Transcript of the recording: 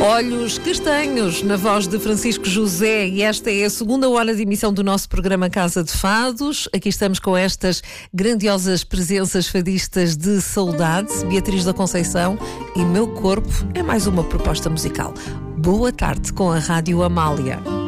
Olhos Castanhos, na voz de Francisco José, e esta é a segunda hora de emissão do nosso programa Casa de Fados. Aqui estamos com estas grandiosas presenças fadistas de saudade, Beatriz da Conceição e Meu Corpo é mais uma proposta musical. Boa tarde com a Rádio Amália.